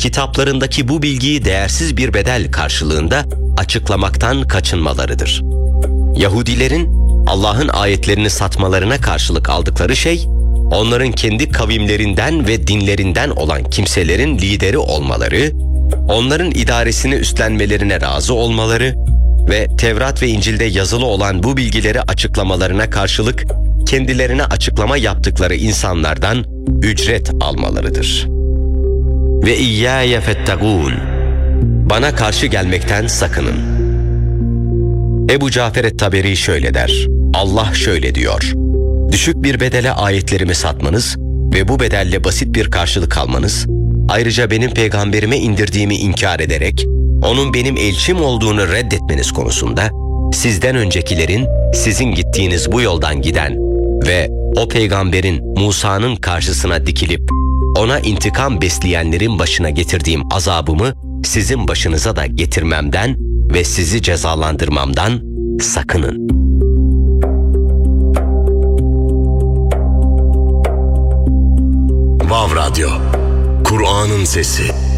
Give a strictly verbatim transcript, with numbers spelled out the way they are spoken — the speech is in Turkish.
kitaplarındaki bu bilgiyi değersiz bir bedel karşılığında açıklamaktan kaçınmalarıdır. Yahudilerin Allah'ın ayetlerini satmalarına karşılık aldıkları şey, onların kendi kavimlerinden ve dinlerinden olan kimselerin lideri olmaları, onların idaresini üstlenmelerine razı olmaları ve Tevrat ve İncil'de yazılı olan bu bilgileri açıklamalarına karşılık kendilerine açıklama yaptıkları insanlardan ücret almalarıdır. Ve İyyâye fettegûn, bana karşı gelmekten sakının. Ebu Cafer et-Taberi şöyle der, Allah şöyle diyor, düşük bir bedele ayetlerimi satmanız ve bu bedelle basit bir karşılık almanız, ayrıca benim peygamberime indirdiğimi inkar ederek, onun benim elçim olduğunu reddetmeniz konusunda, sizden öncekilerin sizin gittiğiniz bu yoldan giden ve o peygamberin Musa'nın karşısına dikilip, ona intikam besleyenlerin başına getirdiğim azabımı sizin başınıza da getirmemden ve sizi cezalandırmamdan sakının. Vav Radyo, Kur'an'ın sesi.